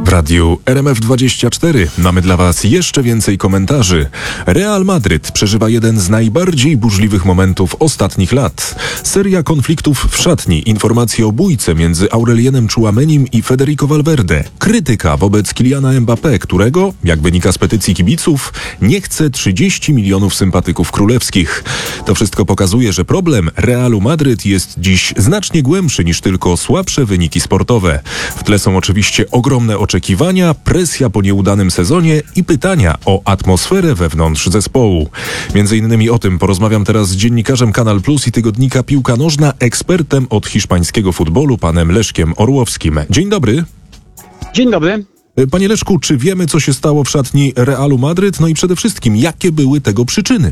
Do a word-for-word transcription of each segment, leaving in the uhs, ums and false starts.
W radiu R M F dwadzieścia cztery mamy dla Was jeszcze więcej komentarzy. Real Madryt przeżywa jeden z najbardziej burzliwych momentów ostatnich lat. Seria konfliktów w szatni, informacje o bójce między Aurelienem Tchouamenim i Federico Valverde. Krytyka wobec Kyliana Mbappé, którego, jak wynika z petycji kibiców, nie chce trzydzieści milionów sympatyków królewskich. To wszystko pokazuje, że problem Realu Madryt jest dziś znacznie głębszy niż tylko słabsze wyniki sportowe. W tle są oczywiście ogromne oczekiwania, presja po nieudanym sezonie i pytania o atmosferę wewnątrz zespołu. Między innymi o tym porozmawiam teraz z dziennikarzem Kanal Plus i tygodnika Piłka Nożna, ekspertem od hiszpańskiego futbolu, panem Leszkiem Orłowskim. Dzień dobry. Dzień dobry. Panie Leszku, czy wiemy, co się stało w szatni Realu Madryt? No i przede wszystkim, jakie były tego przyczyny?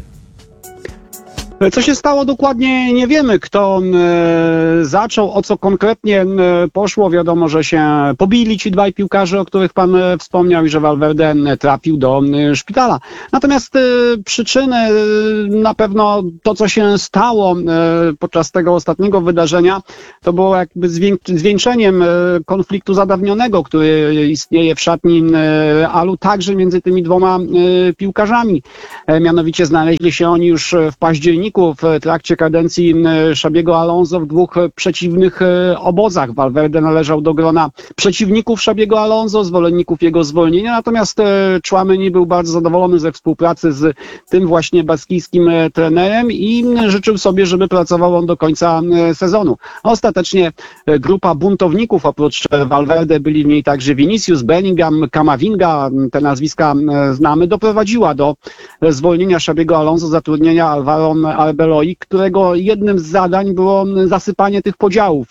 Co się stało dokładnie nie wiemy, kto e, zaczął, o co konkretnie e, poszło. Wiadomo, że się pobili ci dwaj piłkarze, o których pan e, wspomniał, i że Valverde e, trafił do e, szpitala. Natomiast e, przyczyny, e, na pewno to, co się stało e, podczas tego ostatniego wydarzenia, to było jakby zwięk- zwieńczeniem e, konfliktu zadawnionego, który istnieje w szatni e, Alu, także między tymi dwoma e, piłkarzami. E, mianowicie znaleźli się oni już w październiku w trakcie kadencji Xabiego Alonso w dwóch przeciwnych obozach. Valverde należał do grona przeciwników Xabiego Alonso, zwolenników jego zwolnienia, natomiast Tchouaméni był bardzo zadowolony ze współpracy z tym właśnie baskijskim trenerem i życzył sobie, żeby pracował on do końca sezonu. Ostatecznie grupa buntowników, oprócz Valverde byli w niej także Vinicius, Bellingham, Camavinga, te nazwiska znamy, doprowadziła do zwolnienia Xabiego Alonso, zatrudnienia Alvaro Arbeloa, którego jednym z zadań było zasypanie tych podziałów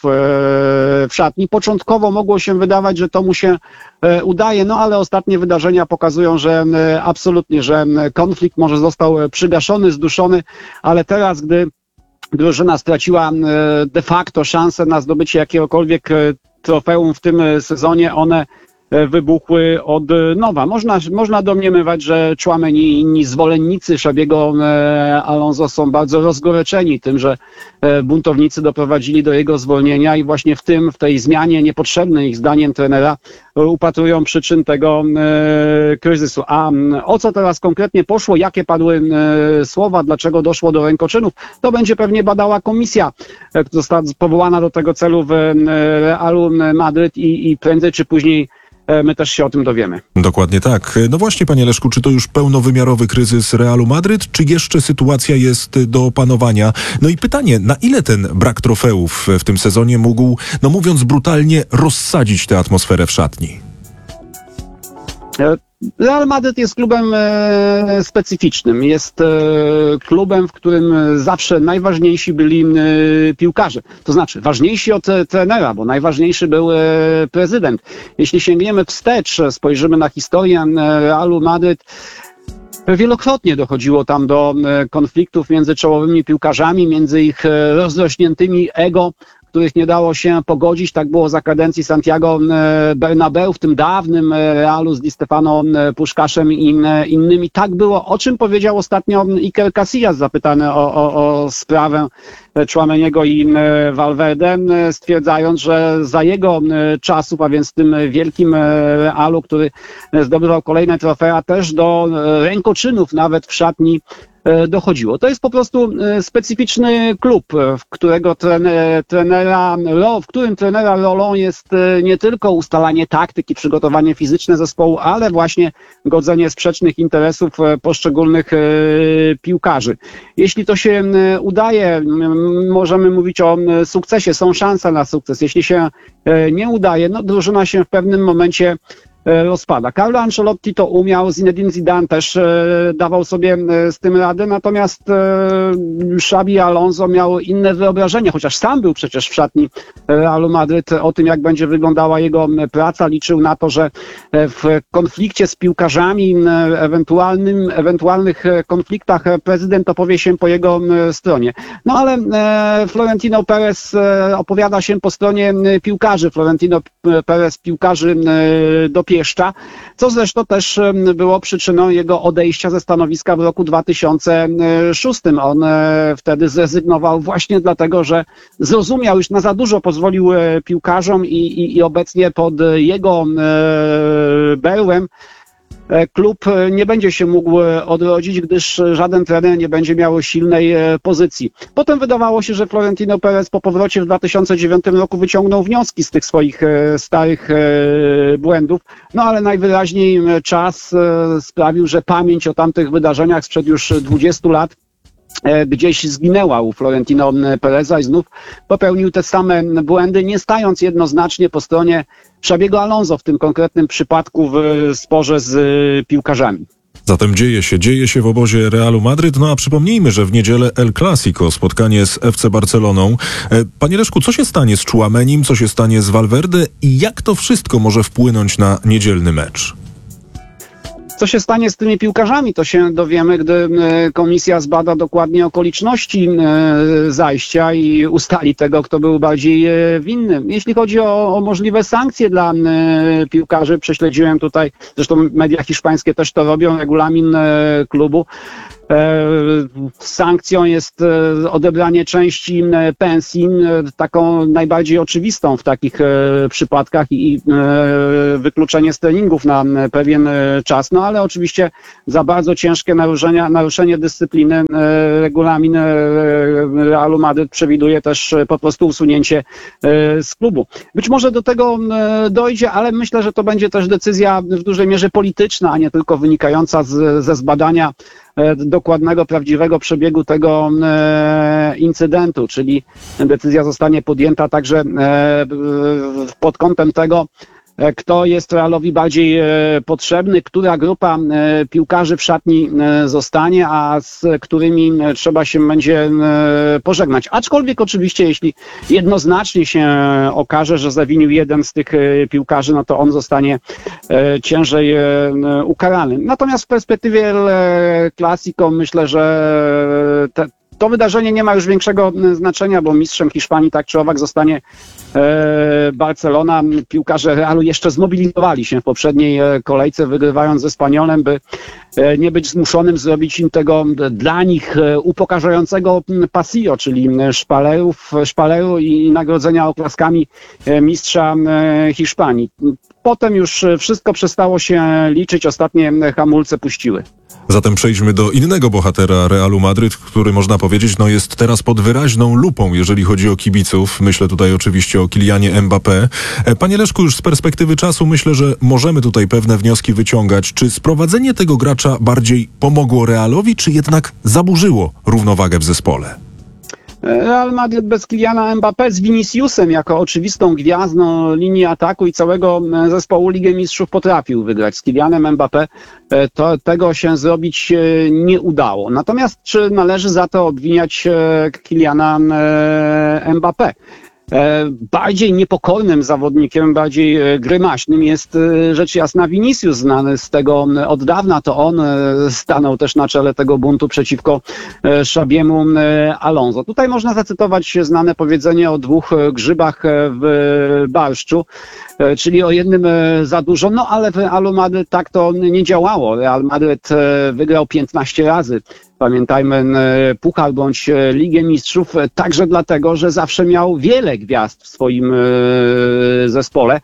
w szatni. Początkowo mogło się wydawać, że to mu się udaje, no ale ostatnie wydarzenia pokazują, że absolutnie, że konflikt może został przygaszony, zduszony, ale teraz, gdy drużyna straciła de facto szansę na zdobycie jakiegokolwiek trofeum w tym sezonie, one wybuchły od nowa. Można, można domniemywać, że Tchouaméni i inni zwolennicy Xabiego Alonso są bardzo rozgoryczeni tym, że buntownicy doprowadzili do jego zwolnienia i właśnie w tym, w tej zmianie niepotrzebnej ich zdaniem trenera upatrują przyczyn tego kryzysu. A o co teraz konkretnie poszło, jakie padły słowa, dlaczego doszło do rękoczynów, to będzie pewnie badała komisja, która została powołana do tego celu w Realu Madryt i, i prędzej czy później my też się o tym dowiemy. Dokładnie tak. No właśnie, panie Leszku, czy to już pełnowymiarowy kryzys Realu Madryt, czy jeszcze sytuacja jest do opanowania? No i pytanie, na ile ten brak trofeów w tym sezonie mógł, no mówiąc brutalnie, rozsadzić tę atmosferę w szatni? Real Madryt jest klubem e, specyficznym. Jest e, klubem, w którym zawsze najważniejsi byli e, piłkarze. To znaczy ważniejsi od e, trenera, bo najważniejszy był e, prezydent. Jeśli sięgniemy wstecz, spojrzymy na historię e, Realu Madryt, wielokrotnie dochodziło tam do e, konfliktów między czołowymi piłkarzami, między ich e, rozrośniętymi ego, których nie dało się pogodzić. Tak było za kadencji Santiago Bernabeu, w tym dawnym Realu z Di Stefano Puszkaszem i innymi. Tak było, o czym powiedział ostatnio Iker Casillas, zapytany o, o, o sprawę Tchouaméniego i Valverde, stwierdzając, że za jego czasów, a więc w tym wielkim Realu, który zdobywał kolejne trofea, też do rękoczynów nawet w szatni dochodziło. To jest po prostu specyficzny klub, w którego trener, trenera, w którym trenera rolą jest nie tylko ustalanie taktyki, przygotowanie fizyczne zespołu, ale właśnie godzenie sprzecznych interesów poszczególnych piłkarzy. Jeśli to się udaje, możemy mówić o sukcesie, są szanse na sukces. Jeśli się nie udaje, no drużyna się w pewnym momencie rozpada. Carlo Ancelotti to umiał, Zinedine Zidane też e, dawał sobie e, z tym radę, natomiast e, Xabi Alonso miał inne wyobrażenie, chociaż sam był przecież w szatni Realu Madryt o tym, jak będzie wyglądała jego praca. Liczył na to, że w konflikcie z piłkarzami, ewentualnym, ewentualnych konfliktach prezydent opowie się po jego stronie. No ale e, Florentino Perez e, opowiada się po stronie piłkarzy. Florentino Perez piłkarzy e, dopiero spieszcza, co zresztą też było przyczyną jego odejścia ze stanowiska w roku dwa tysiące szóstym. On wtedy zrezygnował właśnie dlatego, że zrozumiał, już na za dużo pozwolił piłkarzom i, i, i obecnie pod jego berłem klub nie będzie się mógł odrodzić, gdyż żaden trener nie będzie miał silnej pozycji. Potem wydawało się, że Florentino Perez po powrocie w dwa tysiące dziewiątym roku wyciągnął wnioski z tych swoich starych błędów, no ale najwyraźniej czas sprawił, że pamięć o tamtych wydarzeniach sprzed już dwudziestu lat gdzieś zginęła u Florentino Pereza i znów popełnił te same błędy, nie stając jednoznacznie po stronie Xabiego Alonso w tym konkretnym przypadku w sporze z piłkarzami. Zatem dzieje się, dzieje się w obozie Realu Madryt, no a przypomnijmy, że w niedzielę El Clasico, spotkanie z F C Barceloną. Panie Leszku, co się stanie z Tchouaménim, co się stanie z Valverde i jak to wszystko może wpłynąć na niedzielny mecz? Co się stanie z tymi piłkarzami, to się dowiemy, gdy komisja zbada dokładnie okoliczności zajścia i ustali tego, kto był bardziej winny. Jeśli chodzi o, o możliwe sankcje dla piłkarzy, prześledziłem tutaj, zresztą media hiszpańskie też to robią, regulamin klubu. Sankcją jest odebranie części pensji, taką najbardziej oczywistą w takich przypadkach i wykluczenie z treningów na pewien czas. No ale oczywiście za bardzo ciężkie naruszenia, naruszenie dyscypliny regulamin Realu Madryt przewiduje też po prostu usunięcie z klubu. Być może do tego dojdzie, ale myślę, że to będzie też decyzja w dużej mierze polityczna, a nie tylko wynikająca z, ze zbadania dokładnego, prawdziwego przebiegu tego e, incydentu, czyli decyzja zostanie podjęta także e, pod kątem tego, kto jest Realowi bardziej potrzebny, która grupa piłkarzy w szatni zostanie, a z którymi trzeba się będzie pożegnać. Aczkolwiek oczywiście, jeśli jednoznacznie się okaże, że zawinił jeden z tych piłkarzy, no to on zostanie ciężej ukarany. Natomiast w perspektywie Clasico myślę, że te To wydarzenie nie ma już większego znaczenia, bo mistrzem Hiszpanii tak czy owak zostanie e, Barcelona. Piłkarze Realu jeszcze zmobilizowali się w poprzedniej kolejce, wygrywając ze Espanyolem, by e, nie być zmuszonym zrobić im tego dla nich e, upokarzającego pasillo, czyli szpalerów, szpaleru i nagrodzenia oklaskami e, mistrza e, Hiszpanii. Potem już wszystko przestało się liczyć, ostatnie hamulce puściły. Zatem przejdźmy do innego bohatera Realu Madryt, który można powiedzieć, no jest teraz pod wyraźną lupą, jeżeli chodzi o kibiców. Myślę tutaj oczywiście o Kylianie Mbappé. Panie Leszku, już z perspektywy czasu myślę, że możemy tutaj pewne wnioski wyciągać. Czy sprowadzenie tego gracza bardziej pomogło Realowi, czy jednak zaburzyło równowagę w zespole? Real Madryt bez Kyliana Mbappé z Viniciusem jako oczywistą gwiazdą linii ataku i całego zespołu Ligę Mistrzów potrafił wygrać. Z Kylianem Mbappé to, tego się zrobić nie udało. Natomiast czy należy za to obwiniać Kyliana Mbappé? Bardziej niepokornym zawodnikiem, bardziej grymaśnym jest rzecz jasna Vinicius, znany z tego od dawna. To on stanął też na czele tego buntu przeciwko Xabiemu Alonso. Tutaj można zacytować znane powiedzenie o dwóch grzybach w barszczu, czyli o jednym za dużo, no ale w Realu Madryt tak to nie działało. Real Madryt wygrał piętnaście razy. Pamiętajmy Puchar bądź Ligę Mistrzów, także dlatego, że zawsze miał wiele gwiazd w swoim zespole,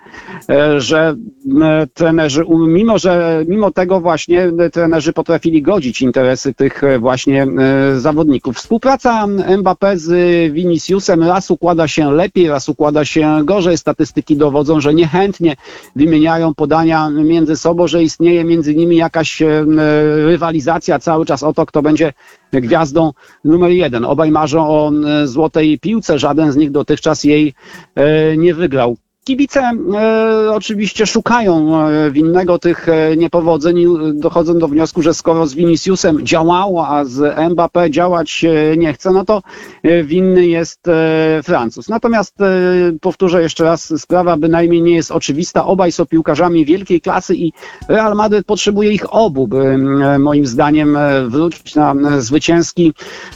że trenerzy, mimo że mimo tego właśnie trenerzy potrafili godzić interesy tych właśnie zawodników. Współpraca Mbappé z Viniciusem raz układa się lepiej, raz układa się gorzej. Statystyki dowodzą, że niechętnie wymieniają podania między sobą, że istnieje między nimi jakaś rywalizacja cały czas o to, kto będzie gwiazdą numer jeden. Obaj marzą o złotej piłce, żaden z nich dotychczas jej nie wygrał. Kibice e, oczywiście szukają winnego tych niepowodzeń i dochodzą do wniosku, że skoro z Viniciusem działało, a z Mbappé działać nie chce, no to winny jest e, Francuz. Natomiast e, powtórzę jeszcze raz, sprawa bynajmniej nie jest oczywista. Obaj są piłkarzami wielkiej klasy i Real Madryt potrzebuje ich obu, by e, moim zdaniem wrócić na zwycięski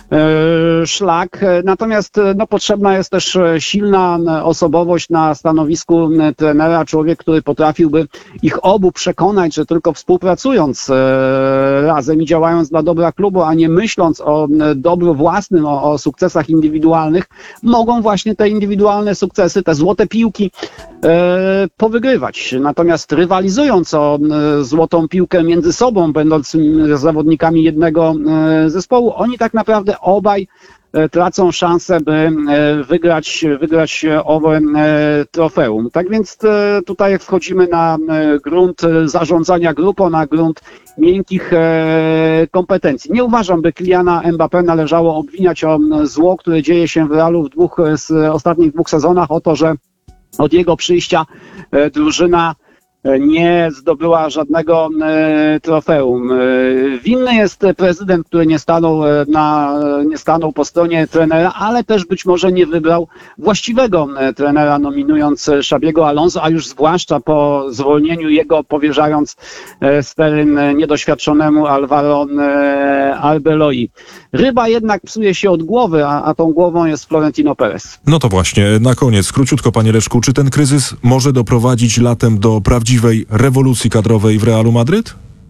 szlak. Natomiast no, potrzebna jest też silna osobowość na stanowisku trenera, człowiek, który potrafiłby ich obu przekonać, że tylko współpracując razem i działając dla dobra klubu, a nie myśląc o dobru własnym, o, o sukcesach indywidualnych, mogą właśnie te indywidualne sukcesy, te złote piłki e, powygrywać. Natomiast rywalizując o e, złotą piłkę między sobą, będąc zawodnikami jednego e, zespołu, oni tak naprawdę obaj e, tracą szansę, by e, wygrać, wygrać owe e, trofeum. Tak więc e, tutaj wchodzimy na e, grunt zarządzania grupą, na grunt miękkich e, kompetencji. Nie uważam, by Kyliana Mbappé należało obwiniać o zło, które dzieje się w Realu w dwóch z ostatnich dwóch sezonach, o to, że od jego przyjścia e, drużyna nie zdobyła żadnego e, trofeum. E, winny jest prezydent, który nie stanął, na, nie stanął po stronie trenera, ale też być może nie wybrał właściwego e, trenera, nominując Xabiego Alonso, a już zwłaszcza po zwolnieniu jego, powierzając e, steryn niedoświadczonemu Alvaro e, Arbeloi. Ryba jednak psuje się od głowy, a, a tą głową jest Florentino Perez. No to właśnie, na koniec, króciutko panie Leszku, czy ten kryzys może doprowadzić latem do prawdziwej rewolucji kadrowej w Realu Madryt?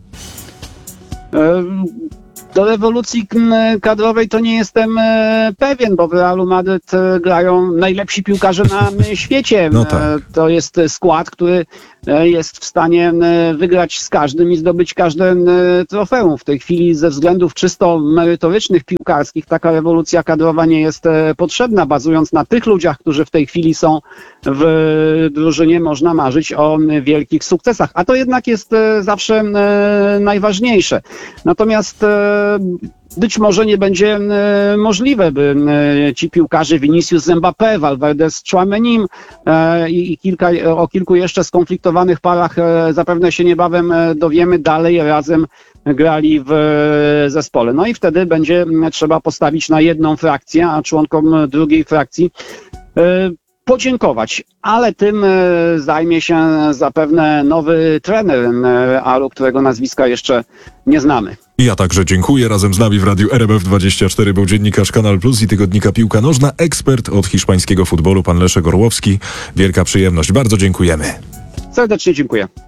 Do rewolucji kadrowej to nie jestem pewien, bo w Realu Madryt grają najlepsi piłkarze na świecie. No tak. To jest skład, który jest w stanie wygrać z każdym i zdobyć każde trofeum. W tej chwili ze względów czysto merytorycznych, piłkarskich taka rewolucja kadrowa nie jest potrzebna. Bazując na tych ludziach, którzy w tej chwili są w drużynie, można marzyć o wielkich sukcesach. A to jednak jest zawsze najważniejsze. Natomiast być może nie będzie e, możliwe, by e, ci piłkarze Vinicius Mbappé, Valverde z Tchouaménim e, i kilka, o kilku jeszcze skonfliktowanych parach e, zapewne się niebawem e, dowiemy, dalej razem grali w e, zespole. No i wtedy będzie m, trzeba postawić na jedną frakcję, a członkom drugiej frakcji e, podziękować, ale tym e, zajmie się zapewne nowy trener Realu, którego nazwiska jeszcze nie znamy. Ja także dziękuję. Razem z nami w Radiu R M F dwadzieścia cztery był dziennikarz Kanal Plus i tygodnika Piłka Nożna, ekspert od hiszpańskiego futbolu, pan Leszek Orłowski. Wielka przyjemność. Bardzo dziękujemy. Serdecznie dziękuję.